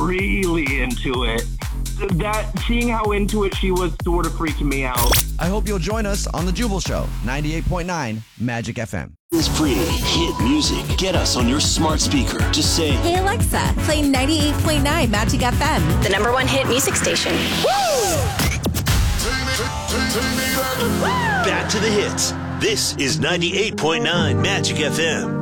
really into it. Seeing how into it she was sort of freaking me out. I hope you'll join us on The Jubal Show, 98.9 Magic FM. It's free. Hit music. Get us on your smart speaker. Just say, "Hey Alexa, play 98.9 Magic FM." The #1 hit music station. Woo! back to the hits. This is 98.9 Magic FM.